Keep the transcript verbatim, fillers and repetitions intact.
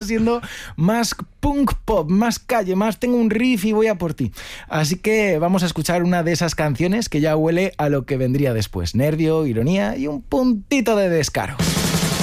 siendo más punk pop, más calle, más tengo un riff y voy a por ti. Así que vamos a escuchar una de esas canciones que ya huele a lo que vendría después. Nervio, ironía y un puntito de descaro.